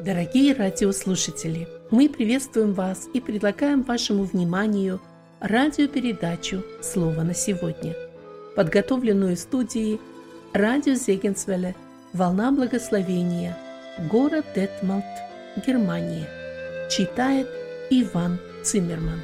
Дорогие радиослушатели, мы приветствуем вас и предлагаем вашему вниманию радиопередачу «Слово на сегодня», подготовленную в студии радио Зегенсвелле «Волна благословения», город Детмалт, Германия. Читает Иван Циммерман.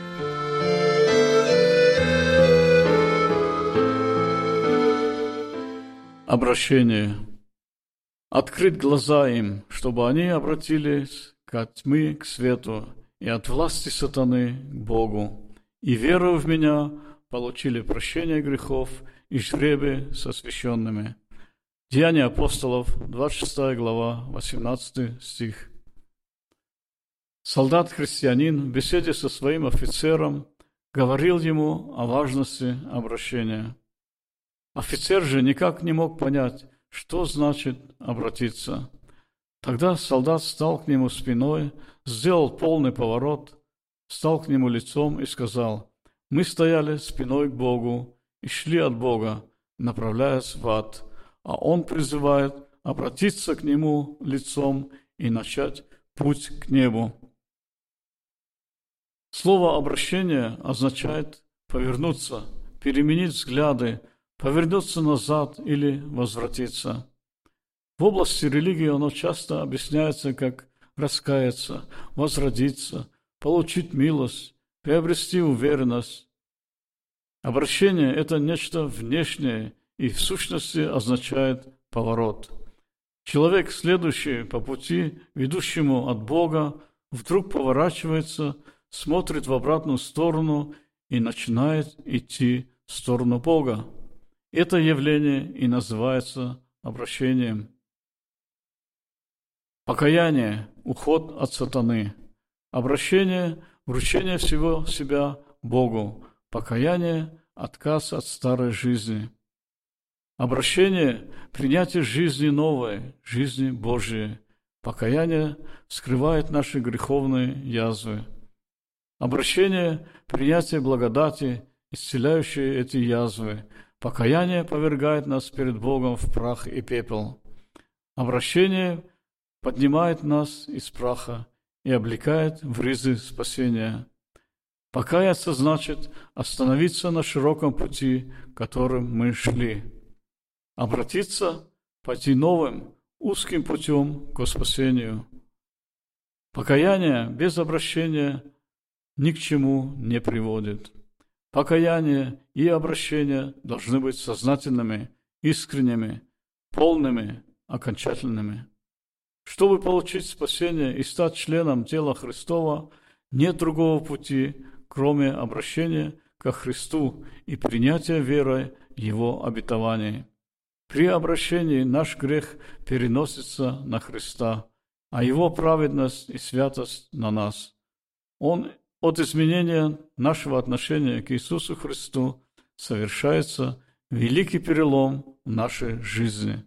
Обращение. Открыть глаза им, чтобы они обратились от тьмы к свету и от власти сатаны к Богу, и, веруя в меня, получили прощение грехов и жребий с освященными. Деяния апостолов, 26 глава, 18 стих. Солдат-христианин в беседе со своим офицером говорил ему о важности обращения. Офицер же никак не мог понять, что значит обратиться. Тогда солдат стал к нему спиной, сделал полный поворот, стал к нему лицом и сказал: «Мы стояли спиной к Богу и шли от Бога, направляясь в ад, а Он призывает обратиться к Нему лицом и начать путь к небу». Слово «обращение» означает повернуться, переменить взгляды, повернуться назад или возвратиться. В области религии оно часто объясняется как раскаяться, возродиться, получить милость, приобрести уверенность. Обращение – это нечто внешнее и в сущности означает поворот. Человек, следующий по пути, ведущему от Бога, вдруг поворачивается, смотрит в обратную сторону и начинает идти в сторону Бога. Это явление и называется обращением. Покаяние – уход от сатаны. Обращение – вручение всего себя Богу. Покаяние – отказ от старой жизни. Обращение – принятие жизни новой, жизни Божией. Покаяние скрывает наши греховные язвы. Обращение – принятие благодати, исцеляющей эти язвы. Покаяние повергает нас перед Богом в прах и пепел. Обращение поднимает нас из праха и облекает в ризы спасения. Покаяться значит остановиться на широком пути, которым мы шли. Обратиться – пойти новым, узким путем к спасению. Покаяние без обращения ни к чему не приводит. Покаяние и обращение должны быть сознательными, искренними, полными, окончательными. Чтобы получить спасение и стать членом тела Христова, нет другого пути, кроме обращения ко Христу и принятия верой Его обетований. При обращении наш грех переносится на Христа, а Его праведность и святость на нас. От изменения нашего отношения к Иисусу Христу совершается великий перелом в нашей жизни.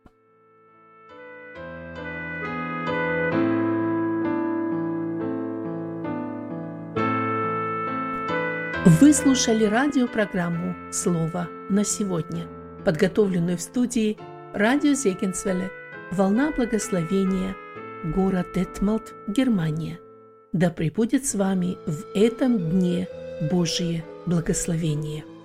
Вы слушали радиопрограмму «Слово на сегодня», подготовленную в студии радио Зегенсвелле «Волна благословения», город Детмалт, Германия. Да пребудет с вами в этом дне Божие благословение.